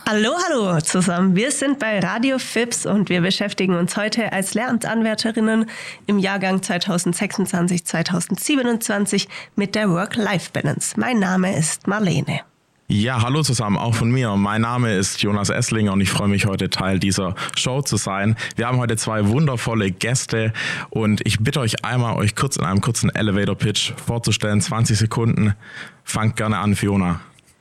Hallo, hallo zusammen. Wir sind bei Radio FIPS und wir beschäftigen uns heute als Lehramtsanwärterinnen im Jahrgang 2026/2027 mit der Work-Life-Balance. Mein Name ist Marlene. Ja, hallo zusammen, auch von mir. Mein Name ist Jonas Esslinger und ich freue mich heute Teil dieser Show zu sein. Wir haben heute zwei wundervolle Gäste und ich bitte euch einmal, euch kurz in einem kurzen Elevator-Pitch vorzustellen. 20 Sekunden. Fangt gerne an, Fiona.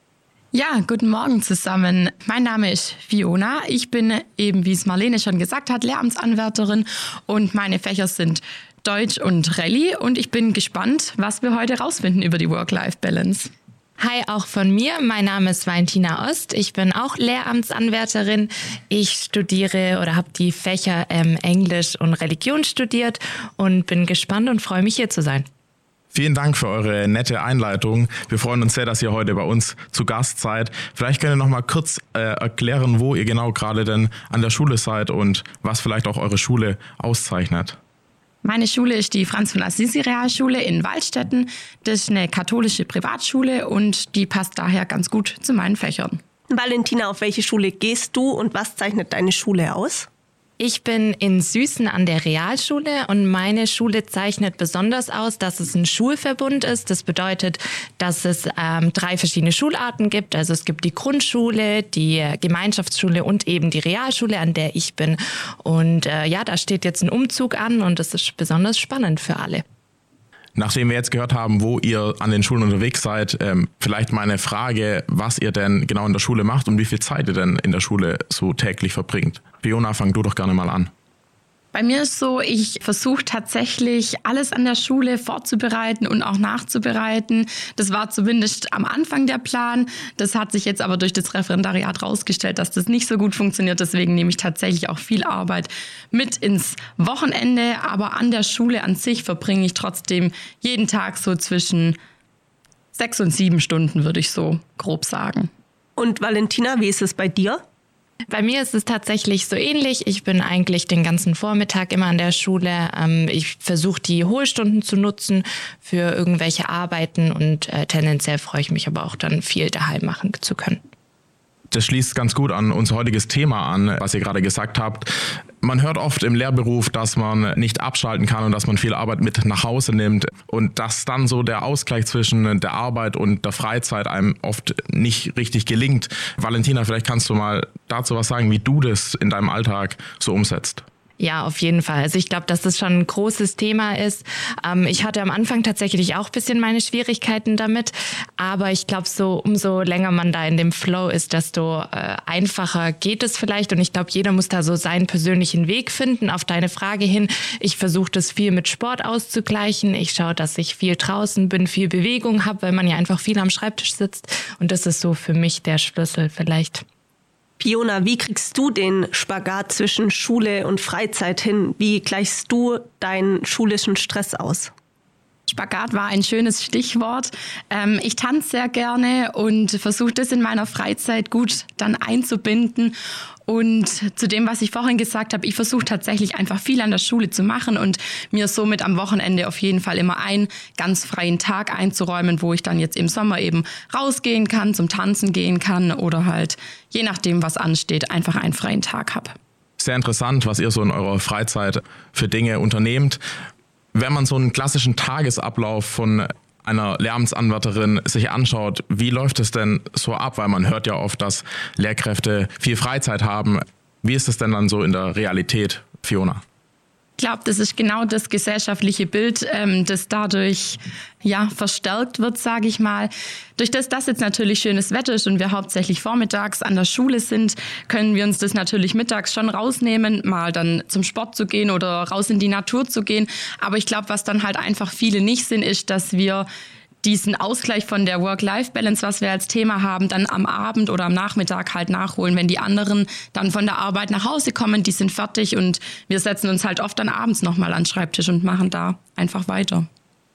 Ja, guten Morgen zusammen. Mein Name ist Fiona. Ich bin eben, wie es Marlene schon gesagt hat, Lehramtsanwärterin und meine Fächer sind Deutsch und Rallye und ich bin gespannt, was wir heute rausfinden über die Work-Life-Balance. Hi, auch von mir. Mein Name ist Valentina Ost. Ich bin auch Lehramtsanwärterin. Ich studiere oder habe die Fächer Englisch und Religion studiert und bin gespannt und freue mich, hier zu sein. Vielen Dank für eure nette Einleitung. Wir freuen uns sehr, dass ihr heute bei uns zu Gast seid. Vielleicht könnt ihr noch mal kurz erklären, wo ihr genau gerade denn an der Schule seid und was vielleicht auch eure Schule auszeichnet. Meine Schule ist die Franz von Assisi Realschule in Waldstätten. Das ist eine katholische Privatschule und die passt daher ganz gut zu meinen Fächern. Valentina, auf welche Schule gehst du und was zeichnet deine Schule aus? Ich bin in Süßen an der Realschule und meine Schule zeichnet besonders aus, dass es ein Schulverbund ist. Das bedeutet, dass es 3 verschiedene Schularten gibt. Also es gibt die Grundschule, die Gemeinschaftsschule und eben die Realschule, an der ich bin. Und da steht jetzt ein Umzug an und das ist besonders spannend für alle. Nachdem wir jetzt gehört haben, wo ihr an den Schulen unterwegs seid, vielleicht mal eine Frage, was ihr denn genau in der Schule macht und wie viel Zeit ihr denn in der Schule so täglich verbringt. Fiona, fang du doch gerne mal an. Bei mir ist so, ich versuche tatsächlich alles an der Schule vorzubereiten und auch nachzubereiten. Das war zumindest am Anfang der Plan. Das hat sich jetzt aber durch das Referendariat rausgestellt, dass das nicht so gut funktioniert. Deswegen nehme ich tatsächlich auch viel Arbeit mit ins Wochenende. Aber an der Schule an sich verbringe ich trotzdem jeden Tag so zwischen 6 und 7 Stunden, würde ich so grob sagen. Und Valentina, wie ist es bei dir? Bei mir ist es tatsächlich so ähnlich. Ich bin eigentlich den ganzen Vormittag immer an der Schule. Ich versuche, die Hohlstunden zu nutzen für irgendwelche Arbeiten und tendenziell freue ich mich aber auch dann viel daheim machen zu können. Das schließt ganz gut an unser heutiges Thema an, was ihr gerade gesagt habt. Man hört oft im Lehrberuf, dass man nicht abschalten kann und dass man viel Arbeit mit nach Hause nimmt und dass dann so der Ausgleich zwischen der Arbeit und der Freizeit einem oft nicht richtig gelingt. Valentina, vielleicht kannst du mal dazu was sagen, wie du das in deinem Alltag so umsetzt. Ja, auf jeden Fall. Also ich glaube, dass das schon ein großes Thema ist. Ich hatte am Anfang tatsächlich auch ein bisschen meine Schwierigkeiten damit. Aber ich glaube, so umso länger man da in dem Flow ist, desto einfacher geht es vielleicht. Und ich glaube, jeder muss da so seinen persönlichen Weg finden. Auf deine Frage hin, ich versuche das viel mit Sport auszugleichen. Ich schaue, dass ich viel draußen bin, viel Bewegung habe, weil man ja einfach viel am Schreibtisch sitzt. Und das ist so für mich der Schlüssel vielleicht. Fiona, wie kriegst du den Spagat zwischen Schule und Freizeit hin? Wie gleichst du deinen schulischen Stress aus? Spagat war ein schönes Stichwort. Ich tanze sehr gerne und versuche das in meiner Freizeit gut dann einzubinden. Und zu dem, was ich vorhin gesagt habe, ich versuche tatsächlich einfach viel an der Schule zu machen und mir somit am Wochenende auf jeden Fall immer einen ganz freien Tag einzuräumen, wo ich dann jetzt im Sommer eben rausgehen kann, zum Tanzen gehen kann oder halt, je nachdem, was ansteht, einfach einen freien Tag habe. Sehr interessant, was ihr so in eurer Freizeit für Dinge unternehmt. Wenn man so einen klassischen Tagesablauf von einer Lehramtsanwärterin sich anschaut, wie läuft es denn so ab? Weil man hört ja oft, dass Lehrkräfte viel Freizeit haben. Wie ist es denn dann so in der Realität, Fiona? Ich glaube, das ist genau das gesellschaftliche Bild, das dadurch verstärkt wird, sage ich mal. Durch das jetzt natürlich schönes Wetter ist und wir hauptsächlich vormittags an der Schule sind, können wir uns das natürlich mittags schon rausnehmen, mal dann zum Sport zu gehen oder raus in die Natur zu gehen. Aber ich glaube, was dann halt einfach viele nicht sind, ist, dass wir diesen Ausgleich von der Work-Life-Balance, was wir als Thema haben, dann am Abend oder am Nachmittag halt nachholen. Wenn die anderen dann von der Arbeit nach Hause kommen, die sind fertig und wir setzen uns halt oft dann abends nochmal an den Schreibtisch und machen da einfach weiter.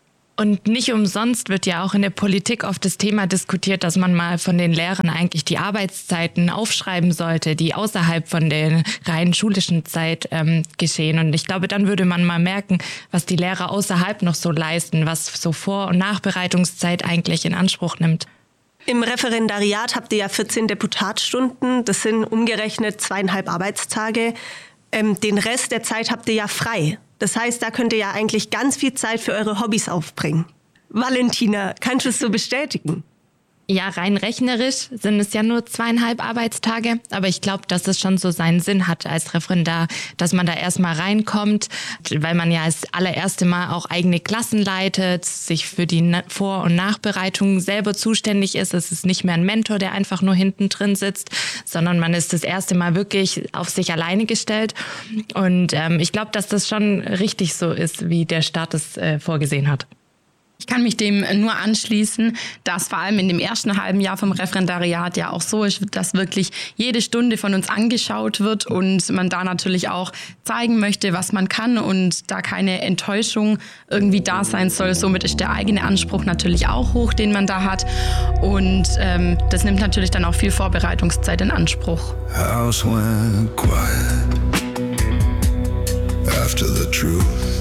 Und nicht umsonst wird ja auch in der Politik oft das Thema diskutiert, dass man mal von den Lehrern eigentlich die Arbeitszeiten aufschreiben sollte, die außerhalb von der rein schulischen Zeit geschehen. Und ich glaube, dann würde man mal merken, was die Lehrer außerhalb noch so leisten, was so Vor- und Nachbereitungszeit eigentlich in Anspruch nimmt. Im Referendariat habt ihr ja 14 Deputatstunden, das sind umgerechnet 2,5 Arbeitstage. Den Rest der Zeit habt ihr ja frei. Das heißt, da könnt ihr ja eigentlich ganz viel Zeit für eure Hobbys aufbringen. Valentina, kannst du es so bestätigen? Ja, rein rechnerisch sind es ja nur 2,5 Arbeitstage, aber ich glaube, dass es schon so seinen Sinn hat als Referendar, dass man da erstmal reinkommt, weil man ja das allererste Mal auch eigene Klassen leitet, sich für die Vor- und Nachbereitung selber zuständig ist. Es ist nicht mehr ein Mentor, der einfach nur hinten drin sitzt, sondern man ist das erste Mal wirklich auf sich alleine gestellt. Und ich glaube, dass das schon richtig so ist, wie der Staat es vorgesehen hat. Ich kann mich dem nur anschließen, dass vor allem in dem ersten halben Jahr vom Referendariat ja auch so ist, dass wirklich jede Stunde von uns angeschaut wird und man da natürlich auch zeigen möchte, was man kann und da keine Enttäuschung irgendwie da sein soll. Somit ist der eigene Anspruch natürlich auch hoch, den man da hat, und das nimmt natürlich dann auch viel Vorbereitungszeit in Anspruch. House went quiet after the truth.